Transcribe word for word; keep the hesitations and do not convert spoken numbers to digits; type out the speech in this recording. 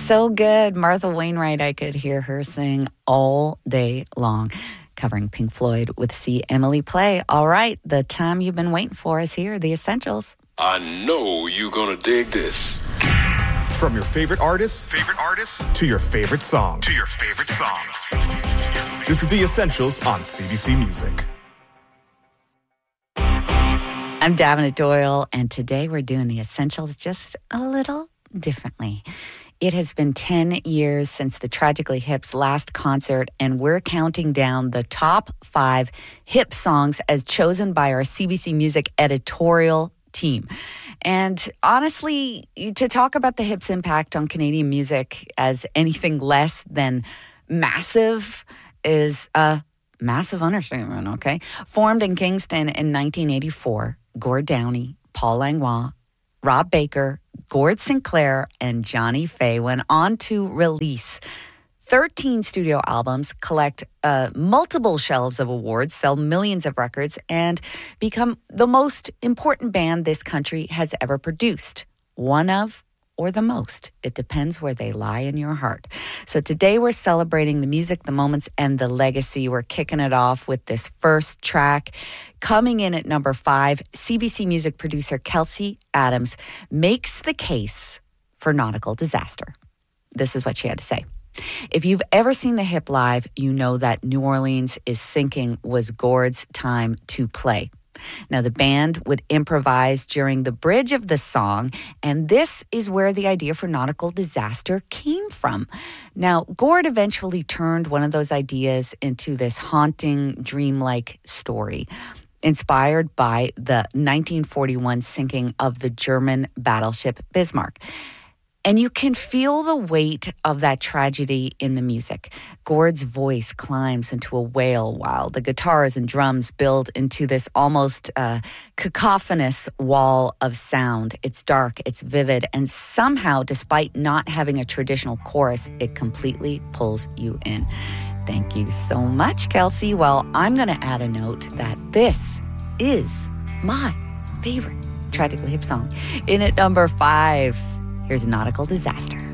So good. Martha Wainwright, I could hear her sing all day long, covering Pink Floyd with See Emily Play. All right, the time you've been waiting for is here, the essentials. I know you're gonna dig this. From your favorite artists, favorite artists, to your favorite songs, to your favorite songs. This is The Essentials on C B C Music. I'm Davina Doyle, and today we're doing The Essentials just a little differently. It has been ten years since the Tragically Hip's last concert, and we're counting down the top five hip songs as chosen by our C B C Music editorial team. And honestly, to talk about the Hip's impact on Canadian music as anything less than massive is a massive understatement, okay? Formed in Kingston in nineteen eighty-four, Gord Downie, Paul Langlois, Rob Baker, Gord Sinclair, and Johnny Faye went on to release thirteen studio albums, collect uh, multiple shelves of awards, sell millions of records, and become the most important band this country has ever produced. One of or the most. It depends where they lie in your heart. So today we're celebrating the music, the moments, and the legacy. We're kicking it off with this first track. Coming in at number five, C B C Music producer Kelsey Adams makes the case for Nautical Disaster. This is what she had to say. If you've ever seen the Hip live, you know that New Orleans is Sinking was Gord's time to play. Now, the band would improvise during the bridge of the song, and this is where the idea for Nautical Disaster came from. Now, Gord eventually turned one of those ideas into this haunting, dreamlike story, inspired by the nineteen forty-one sinking of the German battleship Bismarck. And you can feel the weight of that tragedy in the music. Gord's voice climbs into a wail while the guitars and drums build into this almost uh, cacophonous wall of sound. It's dark, it's vivid, and somehow, despite not having a traditional chorus, it completely pulls you in. Thank you so much, Kelsey. Well, I'm going to add a note that this is my favorite Tragically Hip song. In at number five, here's Nautical Disaster.